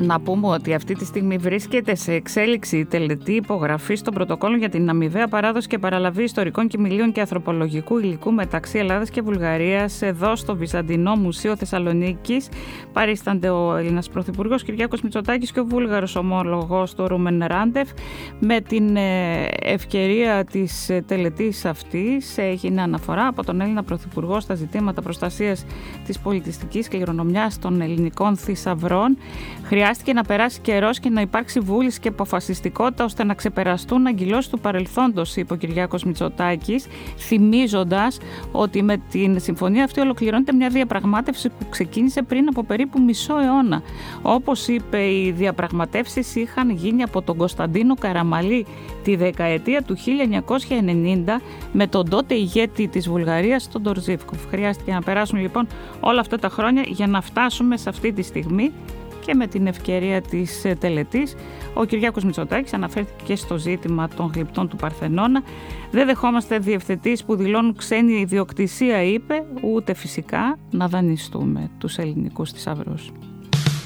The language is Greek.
Να πούμε ότι αυτή τη στιγμή βρίσκεται σε εξέλιξη η τελετή υπογραφής των πρωτοκόλων για την αμοιβαία παράδοση και παραλαβή ιστορικών κειμηλίων και ανθρωπολογικού υλικού μεταξύ Ελλάδας και Βουλγαρίας εδώ στο Βυζαντινό Μουσείο Θεσσαλονίκης. Παρίστανται ο Έλληνας Πρωθυπουργός Κυριάκος Μητσοτάκης και ο Βούλγαρος ομόλογος του Ρούμεν Ράντεφ. Με την ευκαιρία της τελετής αυτής έγινε αναφορά από τον Έλληνα Πρωθυπουργό στα ζητήματα προστασίας της πολιτιστικής κληρονομιάς των ελληνικών θησαυρών. Χρειάστηκε να περάσει καιρός και να υπάρξει βούληση και αποφασιστικότητα ώστε να ξεπεραστούν αγκυλώσεις του παρελθόντος, είπε ο Κυριάκος Μητσοτάκης, θυμίζοντας ότι με την συμφωνία αυτή ολοκληρώνεται μια διαπραγμάτευση που ξεκίνησε πριν από περίπου μισό αιώνα. Όπως είπε, οι διαπραγματεύσεις είχαν γίνει από τον Κωνσταντίνο Καραμαλή τη δεκαετία του 1990 με τον τότε ηγέτη της Βουλγαρίας, τον Ντορζίφκοφ. Χρειάστηκε να περάσουν λοιπόν όλα αυτά τα χρόνια για να φτάσουμε σε αυτή τη στιγμή. Και με την ευκαιρία της τελετής, ο Κυριάκος Μητσοτάκης αναφέρθηκε και στο ζήτημα των γλυπτών του Παρθενώνα. Δεν δεχόμαστε διευθετήσεις που δηλώνουν ξένη ιδιοκτησία, είπε, ούτε φυσικά να δανειστούμε τους ελληνικούς θησαυρούς.